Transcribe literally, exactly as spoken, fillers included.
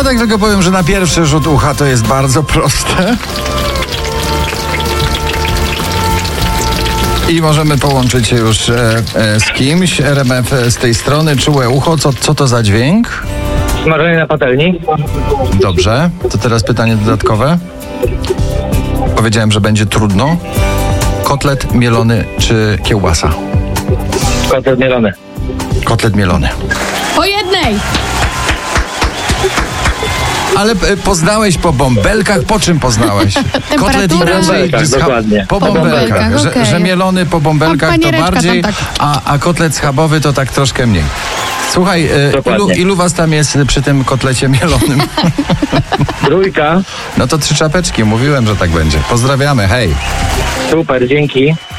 Ja tak tylko powiem, że na pierwszy rzut ucha to jest bardzo proste. I możemy połączyć się już e, e, z kimś. R M F z tej strony, czułe ucho. Co, co to za dźwięk? Smażenie na patelni. Dobrze. To teraz pytanie dodatkowe. Powiedziałem, że będzie trudno. Kotlet mielony czy kiełbasa? Kotlet mielony. Kotlet mielony. Po jednej! Ale e, poznałeś po bąbelkach? Po czym poznałeś? Kotlet Temperatura? inaczej. Po bąbelkach, scha- dokładnie. Po Po bąbelkach. bąbelkach, Że, okej. że mielony po bąbelkach A to paniereczka bardziej, tam tak. a, a kotlet schabowy to tak troszkę mniej. Słuchaj, e, ilu, Dokładnie. ilu was tam jest przy tym kotlecie mielonym? Trójka. No to trzy czapeczki. Mówiłem, że tak będzie. Pozdrawiamy. Hej. Super, dzięki.